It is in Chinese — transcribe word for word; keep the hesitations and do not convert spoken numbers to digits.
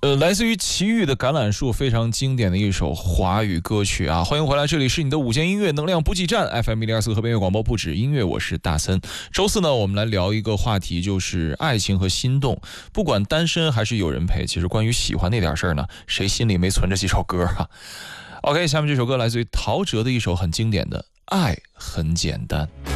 呃，来自于齐豫的《橄榄树》，非常经典的一首华语歌曲啊！欢迎回来，这里是你的午间音乐能量补给站 F M 一零二四河边乐广播，不止音乐，我是大森。周四呢，我们来聊一个话题，就是爱情和心动。不管单身还是有人陪，其实关于喜欢那点事儿呢，谁心里没存着几首歌啊 ？OK， 下面这首歌来自于陶喆的一首很经典的《爱很简单》。